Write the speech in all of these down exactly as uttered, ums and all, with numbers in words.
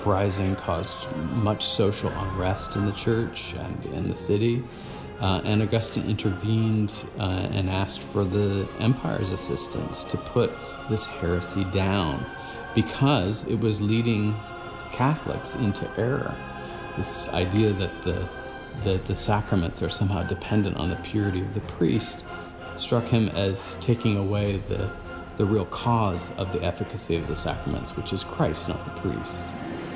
uprising caused much social unrest in the church and in the city. Uh, and Augustine intervened uh, and asked for the empire's assistance to put this heresy down because it was leading Catholics into error. This idea that the, that the sacraments are somehow dependent on the purity of the priest struck him as taking away the, the real cause of the efficacy of the sacraments, which is Christ, not the priest.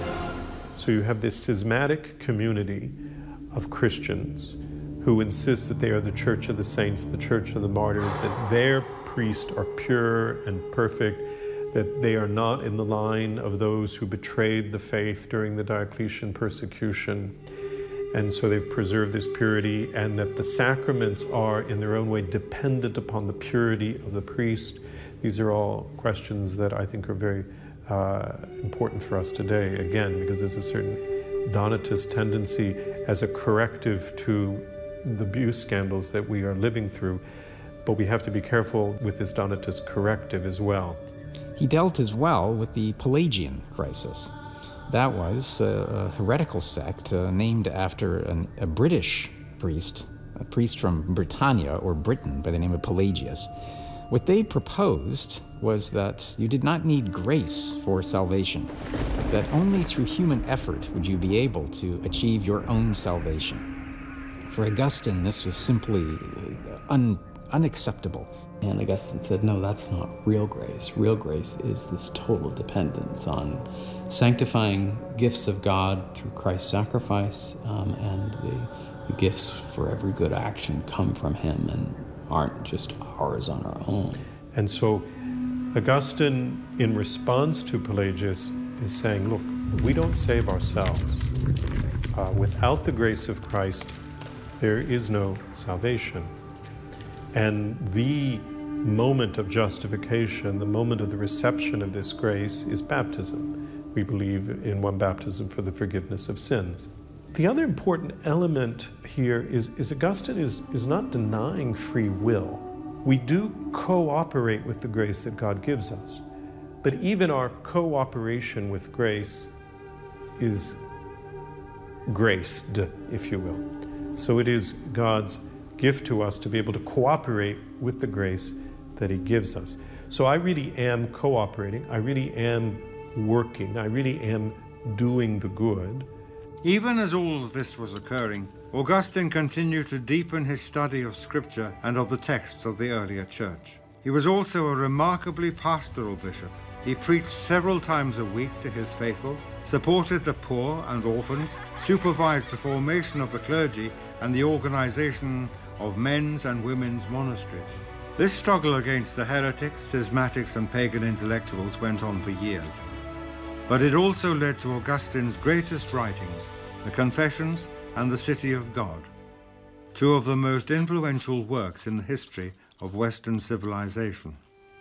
So you have this schismatic community of Christians who insist that they are the Church of the Saints, the Church of the Martyrs, that their priests are pure and perfect, that they are not in the line of those who betrayed the faith during the Diocletian persecution. And so they've preserved this purity, and that the sacraments are, in their own way, dependent upon the purity of the priest. These are all questions that I think are very uh, important for us today, again, because there's a certain Donatist tendency as a corrective to the abuse scandals that we are living through. But we have to be careful with this Donatist corrective as well. He dealt as well with the Pelagian crisis. That was a heretical sect uh, named after an, a British priest, a priest from Britannia, or Britain, by the name of Pelagius. What they proposed was that you did not need grace for salvation, that only through human effort would you be able to achieve your own salvation. For Augustine, this was simply un, unacceptable. And Augustine said, no, that's not real grace. Real grace is this total dependence on sanctifying gifts of God through Christ's sacrifice, um, and the, the gifts for every good action come from him and aren't just ours on our own. And so Augustine, in response to Pelagius, is saying, look, we don't save ourselves. Uh, without the grace of Christ, there is no salvation. And the moment of justification, the moment of the reception of this grace, is baptism. We believe in one baptism for the forgiveness of sins. The other important element here is, is Augustine is, is not denying free will. We do cooperate with the grace that God gives us. But even our cooperation with grace is graced, if you will. So it is God's gift to us to be able to cooperate with the grace that he gives us. So I really am cooperating, I really am working, I really am doing the good. Even as all of this was occurring, Augustine continued to deepen his study of Scripture and of the texts of the earlier church. He was also a remarkably pastoral bishop. He preached several times a week to his faithful, supported the poor and orphans, supervised the formation of the clergy and the organization of men's and women's monasteries. This struggle against the heretics, schismatics, and pagan intellectuals went on for years. But it also led to Augustine's greatest writings, the Confessions and the City of God, two of the most influential works in the history of Western civilization.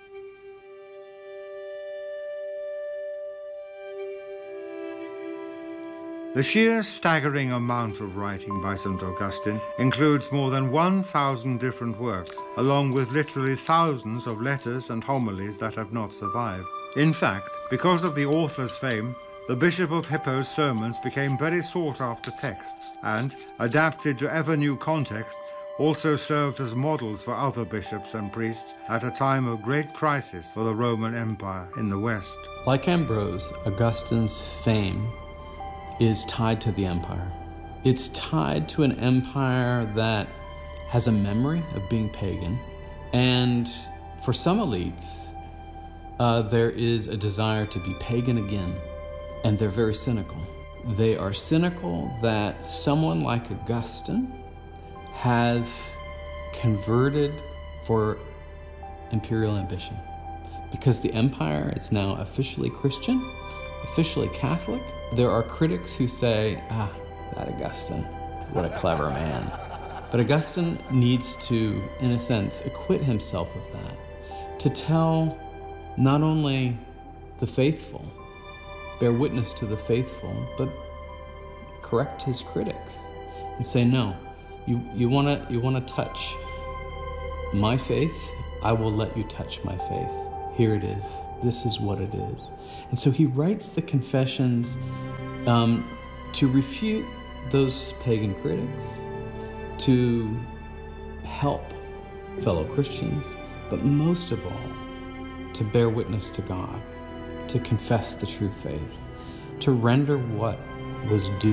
The sheer staggering amount of writing by Saint Augustine includes more than one thousand different works, along with literally thousands of letters and homilies that have not survived. In fact, because of the author's fame, the Bishop of Hippo's sermons became very sought-after texts and, adapted to ever-new contexts, also served as models for other bishops and priests at a time of great crisis for the Roman Empire in the West. Like Ambrose, Augustine's fame is tied to the empire. It's tied to an empire that has a memory of being pagan, and for some elites, uh, there is a desire to be pagan again, and they're very cynical. They are cynical that someone like Augustine has converted for imperial ambition, because the empire is now officially Christian, officially Catholic. There are critics who say, ah, that Augustine, what a clever man. But Augustine needs to, in a sense, acquit himself of that, to tell not only the faithful, bear witness to the faithful, but correct his critics and say, no, you, you wanna, you wanna touch my faith, I will let you touch my faith. Here it is. This is what it is. And so he writes the Confessions um, to refute those pagan critics, to help fellow Christians, but most of all, to bear witness to God, to confess the true faith, to render what was due